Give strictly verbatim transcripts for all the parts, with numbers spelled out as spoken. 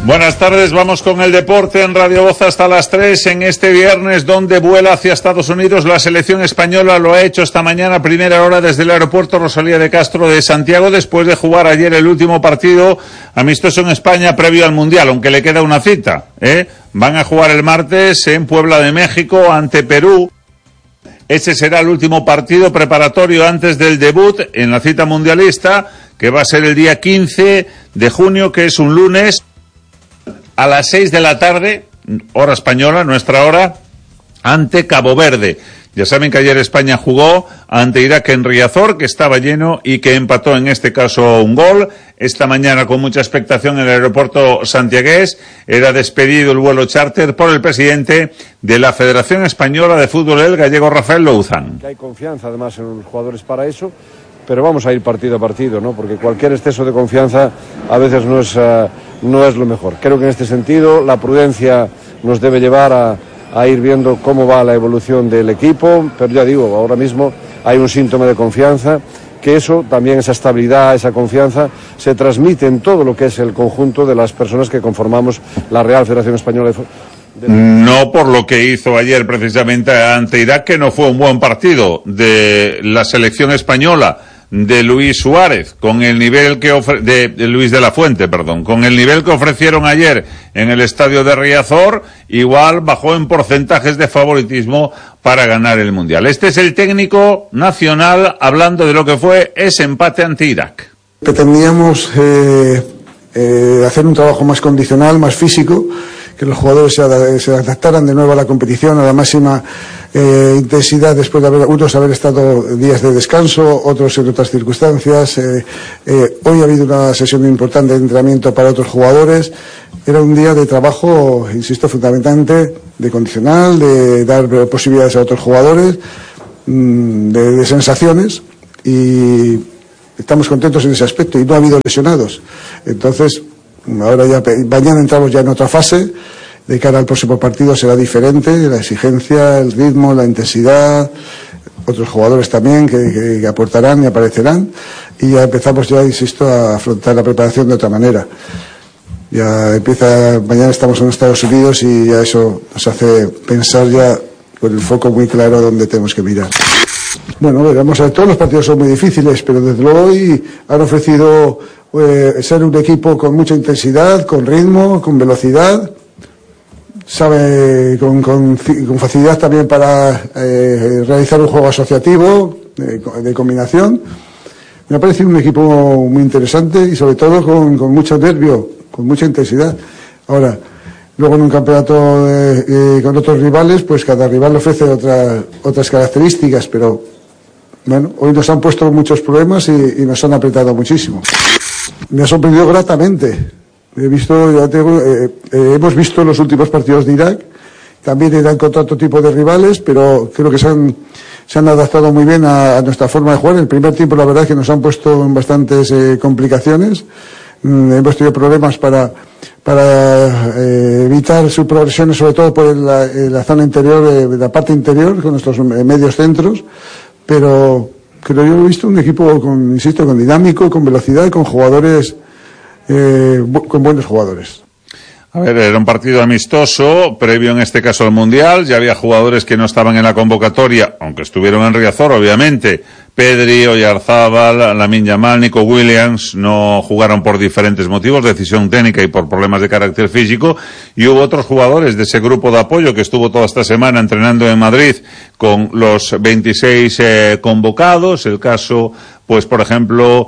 Buenas tardes, vamos con el deporte en Radio Voz hasta las tres en este viernes, donde vuela hacia Estados Unidos la selección española. Lo ha hecho esta mañana a primera hora desde el aeropuerto Rosalía de Castro de Santiago, después de jugar ayer el último partido amistoso en España previo al Mundial, aunque le queda una cita, ¿eh? Van a jugar el martes en Puebla de México ante Perú. Ese será el último partido preparatorio antes del debut en la cita mundialista, que va a ser el día quince de junio, que es un lunes, a las seis de la tarde, hora española, nuestra hora, ante Cabo Verde. Ya saben que ayer España jugó ante Irak en Riazor, que estaba lleno y que empató en este caso un gol. Esta mañana, con mucha expectación en el aeropuerto santiagués, era despedido el vuelo charter por el presidente de la Federación Española de Fútbol, el gallego Rafael Louzán. Hay confianza además en los jugadores para eso, pero vamos a ir partido a partido, ¿no? Porque cualquier exceso de confianza a veces no es, uh, no es lo mejor. Creo que en este sentido la prudencia nos debe llevar a, a ir viendo cómo va la evolución del equipo, pero ya digo, ahora mismo hay un síntoma de confianza, que eso, también esa estabilidad, esa confianza, se transmite en todo lo que es el conjunto de las personas que conformamos la Real Federación Española de Fútbol. No por lo que hizo ayer precisamente ante Irak, que no fue un buen partido de la selección española de Luis Suárez, con el nivel que ofre- de, de Luis de la Fuente, perdón, con el nivel que ofrecieron ayer en el estadio de Riazor, igual bajó en porcentajes de favoritismo para ganar el Mundial. Este es el técnico nacional hablando de lo que fue ese empate ante Irak. Pretendíamos eh, eh, hacer un trabajo más condicional, más físico, que los jugadores se, ad- se adaptaran de nuevo a la competición, a la máxima eh, intensidad, después de haber, unos haber estado días de descanso, otros en otras circunstancias. Eh, eh, hoy ha habido una sesión importante de entrenamiento para otros jugadores. Era un día de trabajo, insisto, fundamentalmente de condicional, de dar posibilidades a otros jugadores, mmm, de, de sensaciones, y estamos contentos en ese aspecto, y no ha habido lesionados. Entonces, ahora ya, mañana entramos ya en otra fase. De cara al próximo partido será diferente, la exigencia, el ritmo, la intensidad, otros jugadores también que, que, que aportarán y aparecerán, y ya empezamos ya, insisto, a afrontar la preparación de otra manera. Ya empieza, mañana estamos en Estados Unidos y ya eso nos hace pensar ya con el foco muy claro donde tenemos que mirar. Bueno, vamos a ver, todos los partidos son muy difíciles, pero desde luego hoy han ofrecido eh, ser un equipo con mucha intensidad, con ritmo, con velocidad, sabe con, con, con facilidad también para eh, realizar un juego asociativo, de, de combinación. Me ha parecido un equipo muy interesante y sobre todo con, con mucho nervio, con mucha intensidad. Ahora, luego en un campeonato eh, eh, con otros rivales, pues cada rival ofrece otra, otras características, pero bueno, hoy nos han puesto muchos problemas y, y nos han apretado muchísimo. Me ha sorprendido gratamente. He visto, ya tengo, eh, eh, hemos visto los últimos partidos de Irak, también eran contra otro tipo de rivales, pero creo que se han, se han adaptado muy bien a, a nuestra forma de jugar. En el primer tiempo, la verdad es que nos han puesto en bastantes eh, complicaciones. Mm, hemos tenido problemas para, para eh, evitar sus progresiones, sobre todo por la, la zona interior, eh, la parte interior, con nuestros medios centros, pero creo yo he visto un equipo, con, insisto, con dinámico, con velocidad, con jugadores, eh, bu- con buenos jugadores. A ver, era un partido amistoso, previo en este caso al Mundial. Ya había jugadores que no estaban en la convocatoria, aunque estuvieron en Riazor, obviamente. Pedri, Oyarzábal, Lamine Yamal, Nico Williams no jugaron por diferentes motivos, decisión técnica y por problemas de carácter físico. Y hubo otros jugadores de ese grupo de apoyo que estuvo toda esta semana entrenando en Madrid con los veintiséis eh, convocados. El caso, pues, por ejemplo,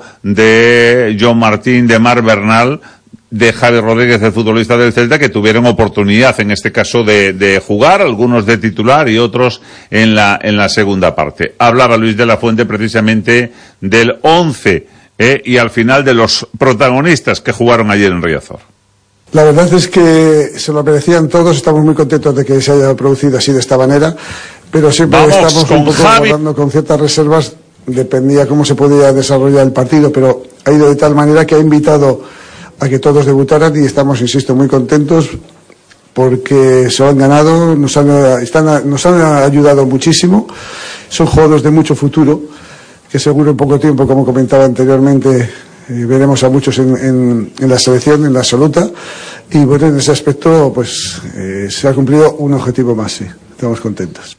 de John Martín, de Marc Bernal, de Javi Rodríguez, el futbolista del Celta, que tuvieron oportunidad en este caso de, de jugar, algunos de titular y otros en la, en la segunda parte. Hablaba Luis de la Fuente precisamente del once eh, y al final de los protagonistas que jugaron ayer en Riazor. La verdad es que se lo merecían todos, estamos muy contentos de que se haya producido así de esta manera, pero siempre Vamos estamos con un poco Javi. guardando con ciertas reservas, dependía cómo se podía desarrollar el partido, pero ha ido de tal manera que ha invitado a que todos debutaran y estamos, insisto, muy contentos porque se lo han ganado, nos han, están, nos han ayudado muchísimo, son jugadores de mucho futuro, que seguro en poco tiempo, como comentaba anteriormente, eh, veremos a muchos en, en, en la selección, en la absoluta, y bueno, en ese aspecto pues eh, se ha cumplido un objetivo más, sí, estamos contentos.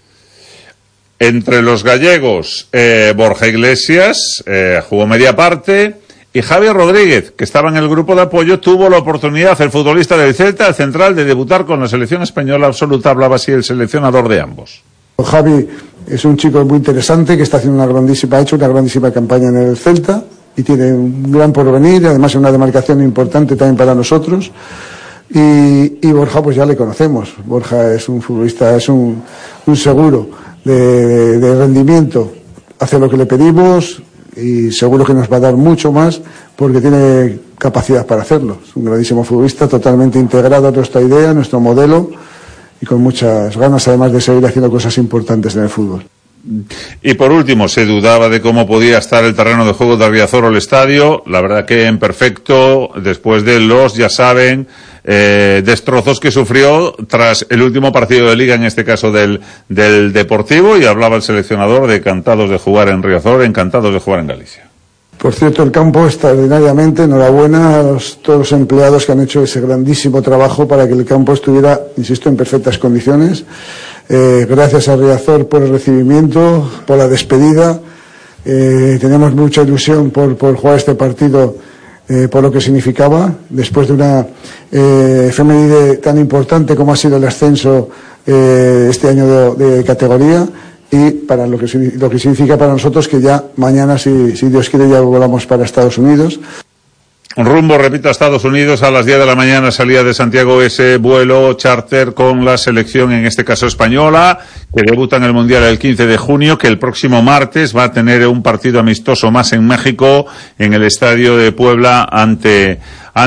Entre los gallegos, eh, Borja Iglesias eh, jugó media parte, y Javi Rodríguez, que estaba en el grupo de apoyo, tuvo la oportunidad, el futbolista del Celta, el central, de debutar con la selección española absoluta. Hablaba así el seleccionador de ambos. Javi es un chico muy interesante que está haciendo una grandísima, ha hecho una grandísima campaña en el Celta y tiene un gran porvenir, y además una demarcación importante también para nosotros. Y, y Borja, pues ya le conocemos. Borja es un futbolista, es un, un seguro de, de rendimiento. Hace lo que le pedimos y seguro que nos va a dar mucho más porque tiene capacidad para hacerlo. Es un grandísimo futbolista, totalmente integrado a nuestra idea, a nuestro modelo, y con muchas ganas además de seguir haciendo cosas importantes en el fútbol. Y por último, se dudaba de cómo podía estar el terreno de juego de Riazor o el estadio. La verdad que en perfecto, después de los, ya saben, eh, destrozos que sufrió tras el último partido de liga, en este caso del, del Deportivo, y hablaba el seleccionador de encantados de jugar en Riazor, encantados de jugar en Galicia. Por cierto, el campo extraordinariamente, enhorabuena a los, todos los empleados que han hecho ese grandísimo trabajo para que el campo estuviera, insisto, en perfectas condiciones. Eh, gracias a Riazor por el recibimiento, por la despedida. Eh, tenemos mucha ilusión por, por jugar este partido, eh, por lo que significaba, después de una eh, efeméride tan importante como ha sido el ascenso eh, este año de, de categoría. Y para lo que, lo que significa para nosotros que ya mañana, si, si Dios quiere, ya volamos para Estados Unidos. Rumbo, repito, a Estados Unidos. A las diez de la mañana salía de Santiago ese vuelo charter con la selección, en este caso española, que debuta en el Mundial el quince de junio, que el próximo martes va a tener un partido amistoso más en México, en el Estadio de Puebla, ante,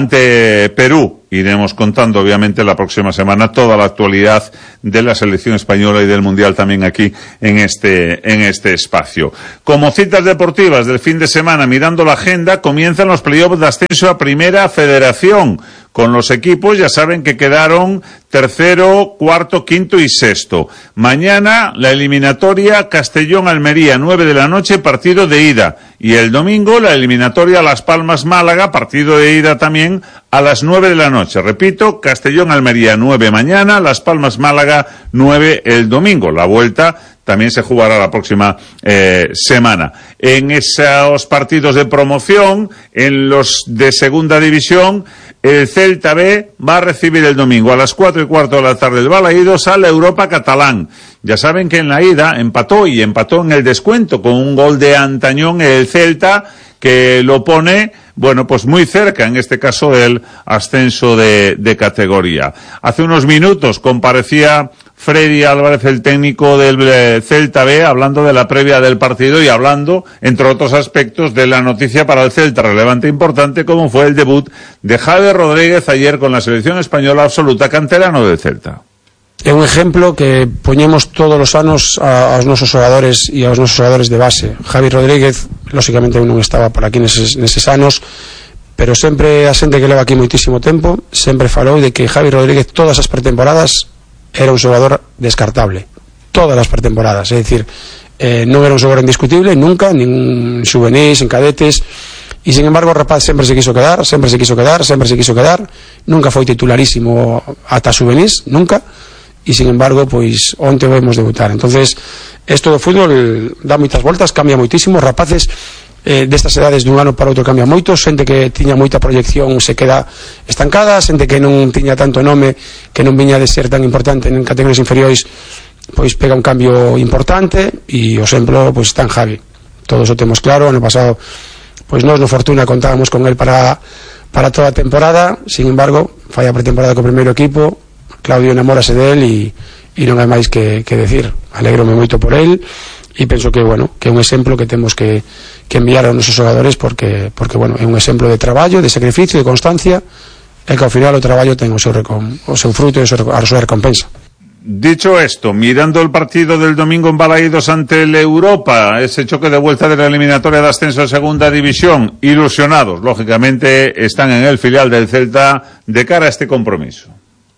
ante Perú. Iremos contando, obviamente, la próxima semana toda la actualidad de la selección española y del Mundial también aquí en este, en este espacio. Como citas deportivas del fin de semana, mirando la agenda, comienzan los playoffs de ascenso a Primera Federación, con los equipos, ya saben que quedaron tercero, cuarto, quinto y sexto. Mañana la eliminatoria Castellón-Almería, nueve de la noche, partido de ida. Y el domingo la eliminatoria Las Palmas-Málaga, partido de ida también a las nueve de la noche. Repito, Castellón-Almería, nueve mañana, Las Palmas-Málaga, nueve el domingo. La vuelta también se jugará la próxima eh, semana. En esos partidos de promoción, en los de segunda división, el Celta B va a recibir el domingo a las cuatro y cuarto de la tarde el Balaídos a la Europa Catalán. Ya saben que en la ida empató y empató en el descuento con un gol de Antañón el Celta, que lo pone, bueno, pues muy cerca, en este caso, del ascenso de, de categoría. Hace unos minutos comparecía Freddy Álvarez, el técnico del Celta B, hablando de la previa del partido y hablando, entre otros aspectos, de la noticia para el Celta relevante e importante, como fue el debut de Javi Rodríguez ayer con la selección española absoluta, canterano del Celta. É un exemplo que poñemos todos os anos aos nosos xogadores e aos nosos xogadores de base. Javi Rodríguez, lógicamente, non estaba por aquí neses, neses anos, pero sempre a xente que leva aquí moitísimo tempo sempre falou de que Javi Rodríguez todas as pretemporadas era un xogador descartable, todas as pretemporadas, é dicir, eh, non era un xogador indiscutible nunca, nin xuvenis, en cadetes, e sin embargo o rapaz sempre se quiso quedar, sempre se quiso quedar, sempre se quiso quedar, nunca foi titularísimo ata xuvenis, nunca. E sin embargo, pois onte vemos debutar. Entonces, isto do fútbol dá moitas voltas, cambia moitísimo. Rapaces eh, destas edades dun ano para outro cambia moito, xente que tiña moita proyección se queda estancada, xente que non tiña tanto nome, que non viña de ser tan importante en categorías inferiores, pois pega un cambio importante. E o exemplo, pois está en Javi, todos o temos claro. Ano pasado, pois nós no Fortuna contábamos con el para, para toda a temporada, sin embargo falla pretemporada co primeiro equipo. Claudio enamórase del e, e non hai máis que, que decir. Alegrome moito por el e penso que, bueno, que é un exemplo que temos que, que enviar aos nosos xogadores porque, porque bueno, é un exemplo de traballo, de sacrificio, de constancia, e que ao final o traballo ten o seu, recom, o seu fruto e a súa recompensa. Dicho esto, mirando el partido del domingo en Balaídos ante el Europa, ese choque de vuelta de la eliminatoria de ascenso a segunda división, ilusionados, lógicamente, están en el filial del Celta de cara a este compromiso.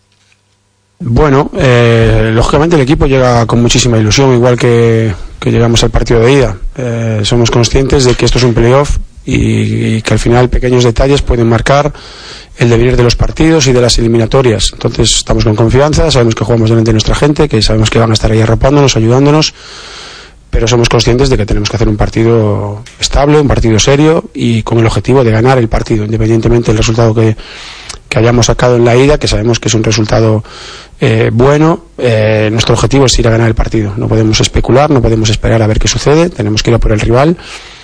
Bueno, eh, lógicamente el equipo llega con muchísima ilusión, igual que, que llegamos al partido de ida. Eh, somos conscientes de que esto es un playoff y, y que al final pequeños detalles pueden marcar el devenir de los partidos y de las eliminatorias. Entonces estamos con confianza, sabemos que jugamos delante de nuestra gente, que sabemos que van a estar ahí arropándonos, ayudándonos, pero somos conscientes de que tenemos que hacer un partido estable, un partido serio y con el objetivo de ganar el partido, independientemente del resultado que, que hayamos sacado en la ida, que sabemos que es un resultado eh, bueno. Eh, nuestro objetivo es ir a ganar el partido, no podemos especular, no podemos esperar a ver qué sucede, tenemos que ir a por el rival,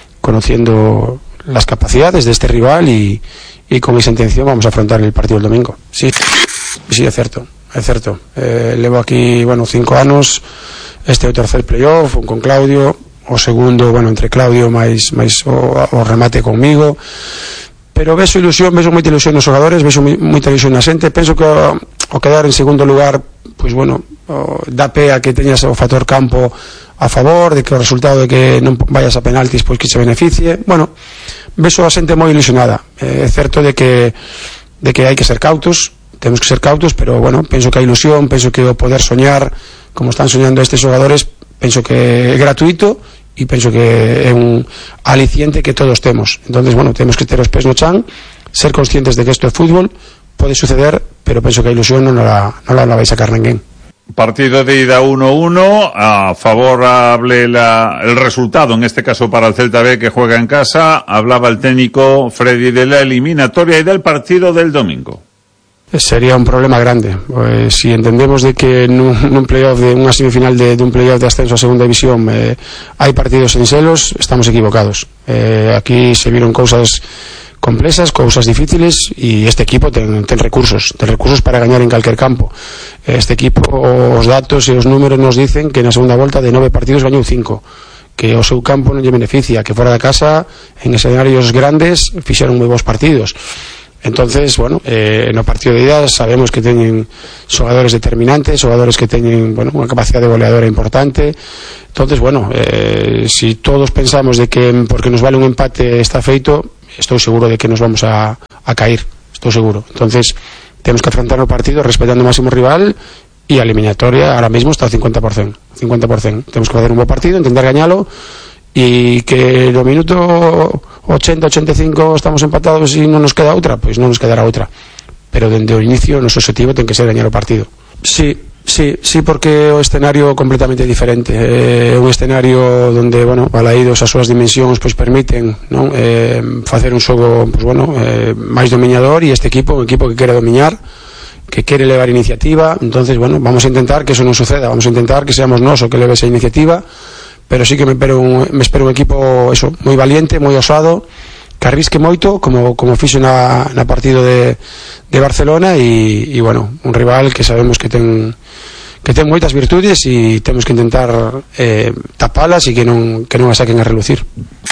conociendo las capacidades de este rival y, y con esa intención vamos a afrontar el partido el domingo. Sí, sí, es cierto, es cierto. Eh, llevo aquí, bueno, cinco años, este é o tercer playoff, un con Claudio, o segundo, bueno, entre Claudio máis, máis o, o remate conmigo, pero veso ilusión, veso moita ilusión nos xogadores, veso moita ilusión na xente. Penso que o, o quedar en segundo lugar, pois bueno, o, dá pé a que teñas o factor campo a favor, de que o resultado de que non vayas a penaltis pois que se beneficie. Bueno, veso a xente moi ilusionada. É eh, certo de que de que hai que ser cautos, temos que ser cautos, pero bueno, penso que a ilusión, penso que o poder soñar como están soñando estes xogadores, penso que é gratuito e penso que é un aliciente que todos temos. Entonces, bueno, temos que ter os pés no chan, ser conscientes de que isto é fútbol, pode suceder, pero penso que a ilusión non la, non la, la vai sacar ninguén. Partido de ida uno uno, a favorable la, el resultado, en este caso para el Celta B que juega en casa. Hablaba el técnico Freddy de la eliminatoria y del partido del domingo. Sería un problema grande. Pues, si entendemos de que nun, nun playoff de unha semifinal de, de un playoff de ascenso a segunda división eh, hai partidos en selos, estamos equivocados. Eh, aquí se vieron cousas complexas, cousas difíciles, e este equipo ten, ten recursos, ten recursos para gañar en calquer campo. Este equipo, os datos e os números nos dicen que na segunda volta de nove partidos gañou cinco, que o seu campo non lle beneficia, que fora da casa, en escenarios grandes, fixeron moi bons partidos. Entonces, bueno, eh, no partido de ida sabemos que teñen xogadores determinantes, xogadores que teñen, bueno, unha capacidade de goleadora importante. Entonces, bueno, eh, si todos pensamos de que porque nos vale un empate está feito, estou seguro de que nos vamos a, a caer, estou seguro. Entonces, temos que afrontar o partido respetando o máximo rival, e a eliminatoria ahora mismo está al cincuenta por ciento, cincuenta por ciento. Temos que facer un bo partido, intentar gañalo, e que no minuto ochenta, ochenta e cinco estamos empatados e non nos queda outra, pois non nos quedará outra, pero dende o inicio o noso objetivo ten que ser gañar o partido. Sí, sí, sí, porque o escenario completamente diferente, é eh, un escenario onde, bueno, Balaídos as súas dimensións pois permiten, non, eh, facer un xogo, pois bueno, eh, máis dominador, e este equipo, un equipo que quere domiñar, que quere levar iniciativa. Entonces, bueno, vamos a intentar que eso non suceda, vamos a intentar que seamos nós o que leve esa iniciativa, pero sí que me espero un, me espero un equipo eso, moi valiente, moi osado, que arrisque moito, como, como fixo na, na partido de, de Barcelona, e, e bueno, un rival que sabemos que ten que ten moitas virtudes, e temos que intentar eh, tapalas e que non, que non as saquen a relucir.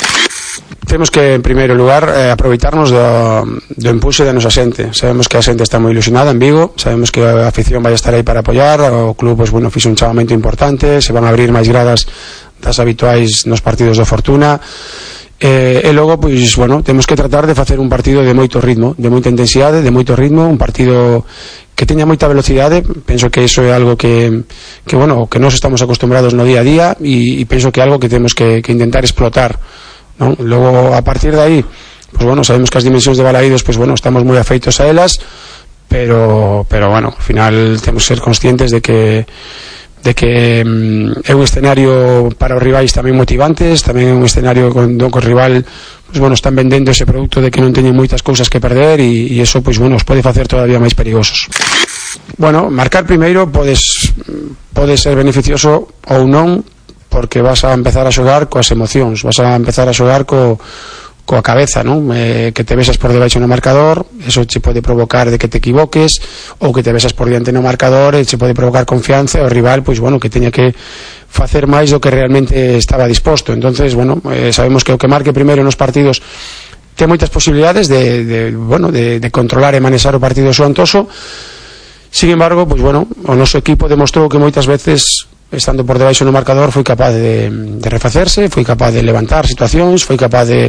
Temos que, en primeiro lugar, eh, aproveitarnos do, do impulso da nosa xente. Sabemos que a xente está moi ilusionada en Vigo, sabemos que a afición vai estar aí para apoiar, o club, pues, bueno, fixe un chamamento importante, se van a abrir máis gradas das habituais nos partidos de Fortuna, eh, e logo, pois, bueno, temos que tratar de facer un partido de moito ritmo, de moita intensidade, de moito ritmo, un partido que teña moita velocidade. Penso que iso é algo que, que bueno, que nós estamos acostumbrados no día a día, e, e penso que é algo que temos que, que intentar explotar, non? Logo, a partir de aí, pues bueno, sabemos que as dimensións de Balaídos, pues bueno, estamos moi afeitos a elas, pero, pero bueno, ao final temos que ser conscientes de que de que mm, é un escenario para os rivais tamén motivantes, tamén é un escenario con, con o rival, pues bueno, están vendendo ese produto de que non teñen moitas cousas que perder, e, e eso, pues bueno, os pode facer todavía máis perigosos. Bueno, marcar primeiro podes, pode ser beneficioso ou non, porque vas a empezar a xogar coas emocións, vas a empezar a xogar co, coa cabeza, non? Eh, que te besas por debaixo no marcador, eso che pode provocar de que te equivoques, ou que te besas por diante no marcador, e che pode provocar confianza, e o rival, pois bueno, que teña que facer máis do que realmente estaba disposto. Entonces, bueno, eh, sabemos que o que marque primeiro nos partidos ten moitas posibilidades de, de bueno, de, de controlar e manexar o partido xuantoso. Sin embargo, pois bueno, o noso equipo demostrou que moitas veces, estando por debaixo no marcador, foi capaz de, de refacerse, foi capaz de levantar situacións, foi capaz de,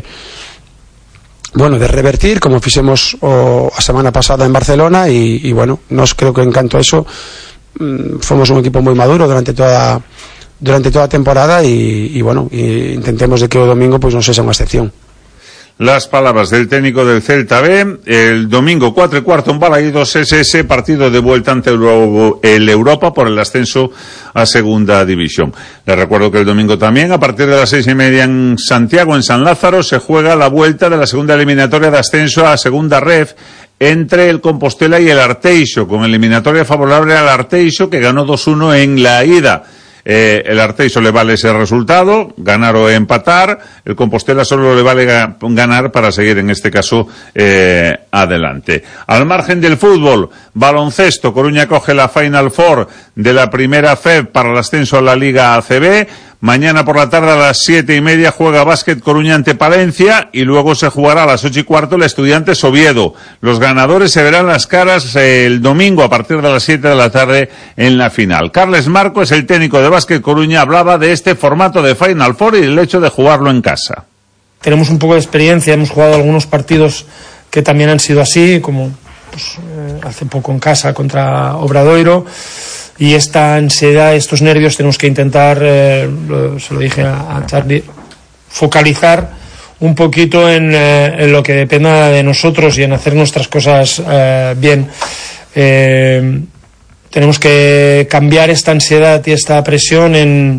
bueno, de revertir, como fixemos o, a semana pasada en Barcelona, e, e bueno, nos creo que en canto a eso mm, fomos un equipo moi maduro durante toda durante toda a temporada, e, e bueno, e intentemos de que o domingo pois non sexa unha excepción. las palabras del técnico del Celta B. El domingo cuatro y cuarto en Balaídos S S, partido de vuelta ante el Europa por el ascenso a Segunda División. Les recuerdo que el domingo también, a partir de las seis y media en Santiago, en San Lázaro, se juega la vuelta de la segunda eliminatoria de ascenso a Segunda Ref entre el Compostela y el Arteixo, con eliminatoria favorable al Arteixo, que ganó dos uno en la ida. Eh, el Arteixo le vale ese resultado, ganar o empatar. El Compostela solo le vale ga- ganar para seguir, en este caso, eh, adelante. Al margen del fútbol, baloncesto, Coruña coge la Final Four de la primera F E B para el ascenso a la Liga A C B. Mañana por la tarde a las siete y media juega Básquet Coruña ante Palencia y luego se jugará a las ocho y cuarto el Estudiantes Oviedo. Los ganadores se verán las caras el domingo a partir de las siete de la tarde en la final. Carles Marco es el técnico de Básquet Coruña, hablaba de este formato de Final Four y el hecho de jugarlo en casa. Tenemos un poco de experiencia, hemos jugado algunos partidos que también han sido así, como pues, eh, hace poco en casa contra Obradoiro. Y esta ansiedad, estos nervios, tenemos que intentar, eh, lo, se lo dije a, a Charlie, focalizar un poquito en, eh, en lo que dependa de nosotros y en hacer nuestras cosas eh, bien. Eh, tenemos que cambiar esta ansiedad y esta presión en,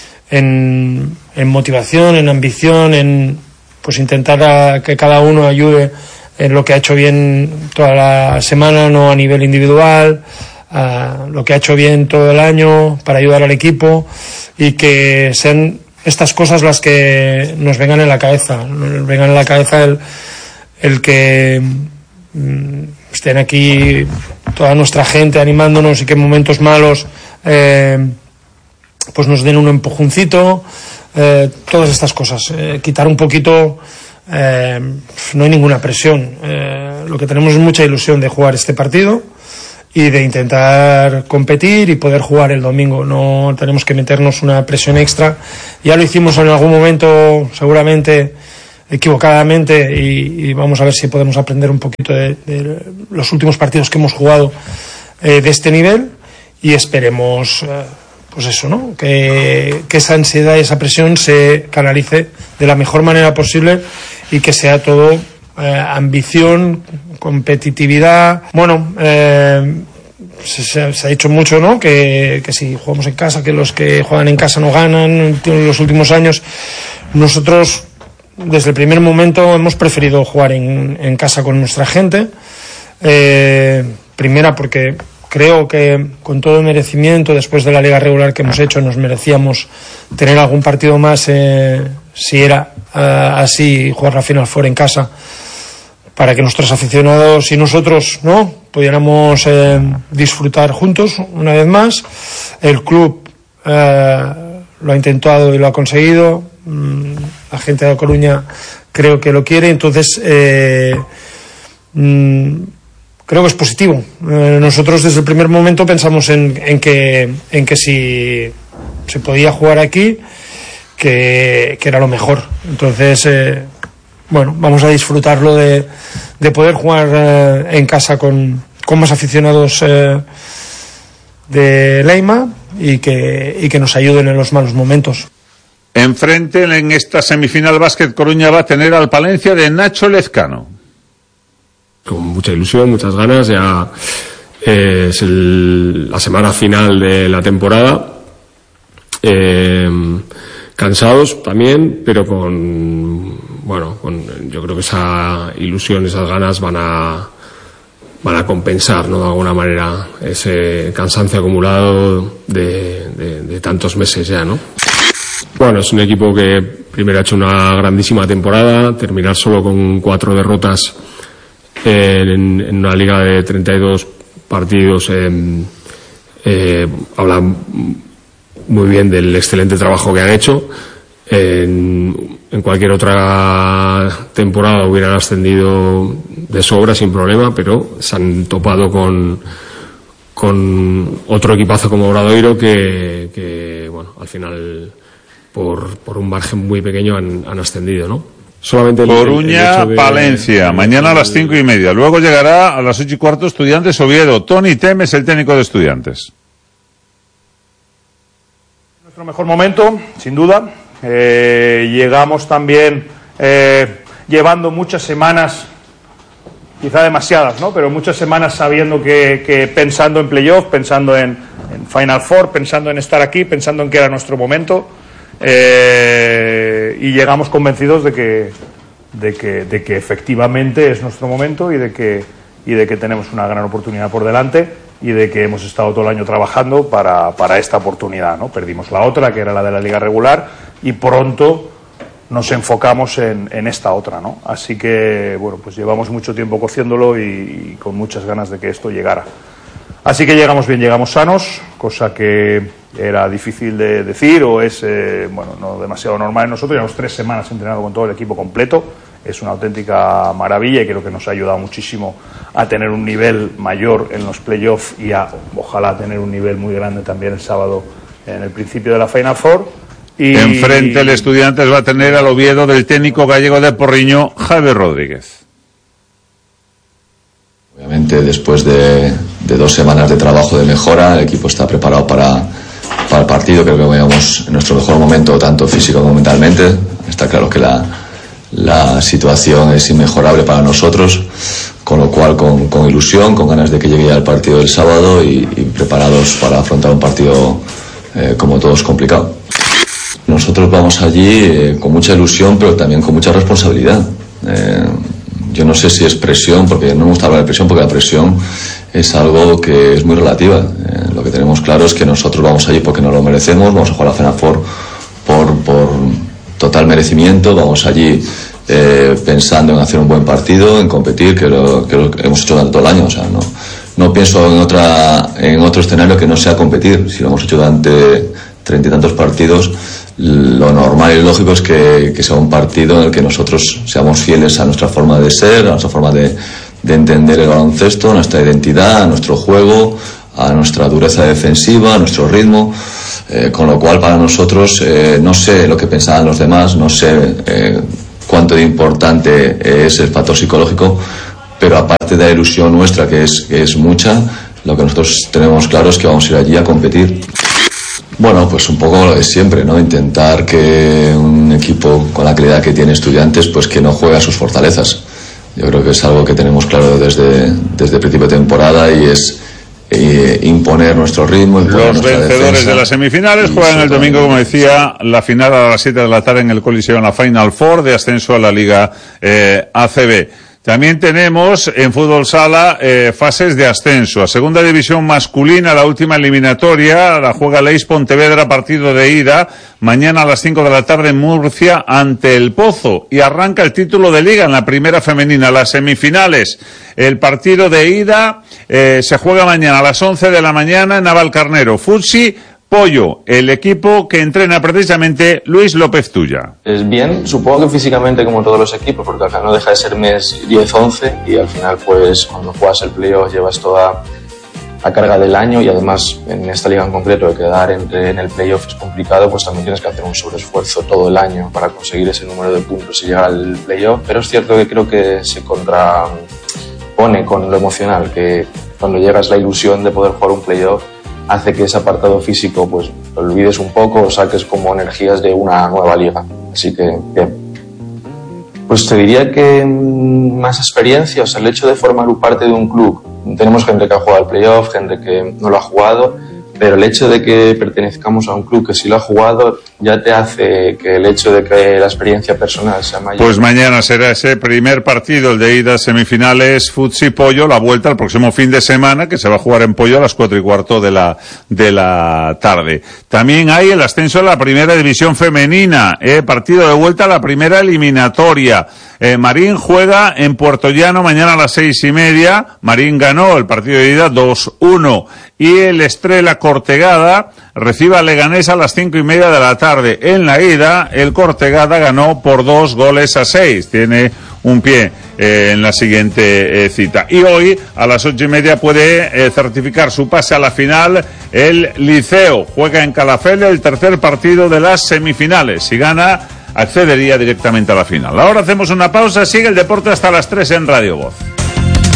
en, en motivación, en ambición, en pues intentar a, que cada uno ayude en lo que ha hecho bien toda la semana, no a nivel individual, Uh, lo que ha hecho bien todo el año para ayudar al equipo, y que sean estas cosas las que nos vengan en la cabeza, nos vengan en la cabeza el, el que mm, estén aquí toda nuestra gente animándonos y que en momentos malos eh, pues nos den un empujoncito, eh, todas estas cosas, eh, quitar un poquito. Eh, no hay ninguna presión, eh, lo que tenemos es mucha ilusión de jugar este partido y de intentar competir y poder jugar el domingo. No tenemos que meternos una presión extra. Ya lo hicimos en algún momento, seguramente equivocadamente, y, y vamos a ver si podemos aprender un poquito de, de los últimos partidos que hemos jugado eh, de este nivel, y esperemos eh, pues eso, ¿no? Que, que esa ansiedad y esa presión se canalice de la mejor manera posible y que sea todo eh, ambición, competitividad. Bueno, eh, se, se ha dicho mucho, ¿no? Que, que si jugamos en casa, que los que juegan en casa no ganan en los últimos años. Nosotros, desde el primer momento, hemos preferido jugar en, en casa con nuestra gente. Eh, primera, porque creo que con todo el merecimiento, después de la liga regular que hemos hecho, nos merecíamos tener algún partido más, eh, si era uh, así, jugar la Final Four en casa, para que nuestros aficionados y nosotros, ¿no?, pudiéramos eh, disfrutar juntos una vez más. El club eh, lo ha intentado y lo ha conseguido. Mm, la gente de Coruña creo que lo quiere, entonces eh, mm, creo que es positivo. Eh, nosotros desde el primer momento pensamos en, en que en que si se podía jugar aquí, que, que era lo mejor. Entonces eh, bueno, vamos a disfrutarlo de, de poder jugar eh, en casa con, con más aficionados eh, de Leima, y que, y que nos ayuden en los malos momentos. Enfrente, en esta semifinal, Básquet Coruña va a tener al Palencia de Nacho Lezcano. Con mucha ilusión, muchas ganas. Ya eh, es el, la semana final de la temporada. Eh, cansados también, pero con, bueno, con, yo creo que esa ilusión, esas ganas van a van a compensar, ¿no?, de alguna manera ese cansancio acumulado de, de, de tantos meses ya, ¿no? Bueno, es un equipo que primero ha hecho una grandísima temporada. Terminar solo con cuatro derrotas en, en una liga de treinta y dos partidos eh, eh, habla muy bien del excelente trabajo que han hecho. En, en cualquier otra temporada hubieran ascendido de sobra sin problema, pero se han topado con con otro equipazo como Obradoiro que, que bueno, al final por, por un margen muy pequeño han, han ascendido, ¿no? Solamente el, Coruña, el de, Palencia, el, mañana a las cinco y media. Luego llegará a las ocho y cuarto Estudiantes Oviedo. Tony Temes, el técnico de Estudiantes. Nuestro mejor momento, sin duda. Eh, llegamos también eh, llevando muchas semanas, quizá demasiadas, ¿no? Pero muchas semanas sabiendo que, que pensando en playoff, pensando en, en Final Four, pensando en estar aquí, pensando en que era nuestro momento, eh, y llegamos convencidos de que, de que, de que efectivamente es nuestro momento y de que, y de que tenemos una gran oportunidad por delante. Y de que hemos estado todo el año trabajando para, para esta oportunidad, ¿no? Perdimos la otra, que era la de la liga regular, y pronto nos enfocamos en, en esta otra, ¿no? Así que, bueno, pues llevamos mucho tiempo cociéndolo y, y con muchas ganas de que esto llegara. Así que llegamos bien, llegamos sanos, cosa que era difícil de decir o es, eh, bueno, no demasiado normal en nosotros. Llevamos tres semanas entrenando con todo el equipo completo. Es una auténtica maravilla y creo que nos ha ayudado muchísimo a tener un nivel mayor en los playoffs y a, ojalá, tener un nivel muy grande también el sábado en el principio de la Final Four. Y... Enfrente el Estudiantes va a tener al Oviedo del técnico gallego de Porriño, Javi Rodríguez. Obviamente, después de, de dos semanas de trabajo de mejora, el equipo está preparado para, para el partido. Creo que vayamos en nuestro mejor momento, tanto físico como mentalmente. Está claro que la La situación es inmejorable para nosotros, con lo cual con, con ilusión, con ganas de que llegue ya el partido del sábado y, y preparados para afrontar un partido eh, como todos complicado. Nosotros vamos allí eh, con mucha ilusión, pero también con mucha responsabilidad. Eh, yo no sé si es presión, porque no me gusta hablar de presión, porque la presión es algo que es muy relativa. Eh, lo que tenemos claro es que nosotros vamos allí porque nos lo merecemos, vamos a jugar la Final Four por... por total merecimiento, vamos allí eh, pensando en hacer un buen partido, en competir, que lo, que lo hemos hecho durante todo el año. O sea, no, no pienso en otra en otro escenario que no sea competir. Si lo hemos hecho durante treinta y tantos partidos, lo normal y lógico es que, que sea un partido en el que nosotros seamos fieles a nuestra forma de ser, a nuestra forma de, de entender el baloncesto, a nuestra identidad, a nuestro juego, a nuestra dureza defensiva, a nuestro ritmo. Eh, con lo cual, para nosotros, eh, no sé lo que pensaban los demás, no sé eh, cuánto de importante es el factor psicológico, pero aparte de la ilusión nuestra, que es, que es mucha, lo que nosotros tenemos claro es que vamos a ir allí a competir. Bueno, pues un poco lo de siempre, ¿no? Intentar que un equipo con la calidad que tiene Estudiantes, pues que no juegue a sus fortalezas. Yo creo que es algo que tenemos claro desde, desde el principio de temporada y es Eh, imponer nuestro ritmo. Imponer Los vencedores de las semifinales juegan el domingo, como decía, la final a las siete de la tarde en el Coliseo en la Final Four de ascenso a la Liga eh, A C B. También tenemos en fútbol sala eh, fases de ascenso. A segunda división masculina, la última eliminatoria, la juega Leis Pontevedra, partido de ida, mañana a las cinco de la tarde en Murcia ante el Pozo. Y arranca el título de liga en la primera femenina, las semifinales. El partido de ida eh, se juega mañana a las once de la mañana en Navalcarnero. Futsi Pollo, el equipo que entrena precisamente Luis López Tuya. Es bien, supongo que físicamente como todos los equipos, porque al final no deja de ser mes diez once y al final pues cuando juegas el playoff llevas toda la carga del año y además en esta liga en concreto de quedar entre, en el playoff es complicado, pues también tienes que hacer un sobreesfuerzo todo el año para conseguir ese número de puntos y llegar al playoff, pero es cierto que creo que se contrapone con lo emocional, que cuando llegas la ilusión de poder jugar un playoff hace que ese apartado físico pues lo olvides un poco o saques como energías de una nueva liga. Así que, que pues te diría que más experiencia, o sea, el hecho de formar parte de un club. Tenemos gente que ha jugado al playoff, gente que no lo ha jugado, pero el hecho de que pertenezcamos a un club que sí lo ha jugado ya te hace que el hecho de que la experiencia personal sea mayor. Pues mañana será ese primer partido, el de ida semifinales Futsi Pollo, la vuelta el próximo fin de semana, que se va a jugar en Pollo a las cuatro y cuarto de la de la tarde. También hay el ascenso a la primera división femenina, eh, partido de vuelta a la primera eliminatoria. Eh, Marín juega en Puerto Llano mañana a las seis y media. Marín ganó el partido de ida dos uno. Y el Estrella Cortegada recibe a Leganés a las cinco y media de la tarde. En la ida, el Cortegada ganó por dos goles a seis. Tiene un pie eh, en la siguiente eh, cita. Y hoy, a las ocho y media, puede eh, certificar su pase a la final el Liceo. Juega en Calafell el tercer partido de las semifinales. Si gana, accedería directamente a la final. Ahora hacemos una pausa. Sigue el deporte hasta las tres en Radio Voz.